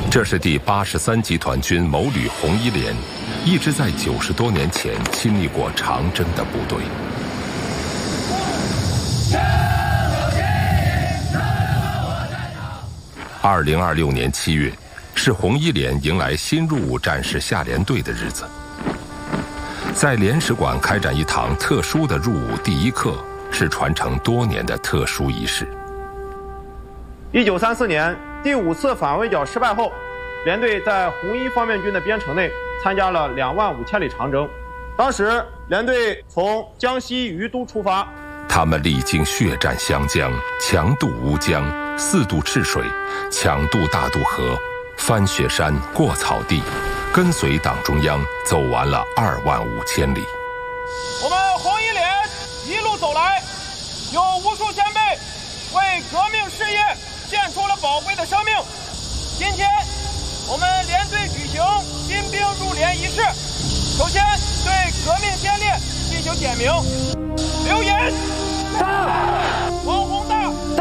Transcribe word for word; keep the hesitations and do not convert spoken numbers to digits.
这是第八十三集团军某旅红一连，一直在九十多年前亲历过长征的部队。二零二六年七月，是红一连迎来新入伍战士下连队的日子。在连史馆开展一堂特殊的入伍第一课，是传承多年的特殊仪式。 一九三四年第五次反围剿失败后，连队在红一方面军的边城内参加了两万五千里长征。当时连队从江西于都出发， 他们历经血战湘江、强渡乌江、四渡赤水、强渡大渡河，翻雪山过草地，跟随党中央走完了二万五千里。 我们红一连一路走来，有无数先辈为革命事业献出了宝贵的生命。今天我们连队举行新兵入连仪式，首先对革命先烈进行点名。刘岩到。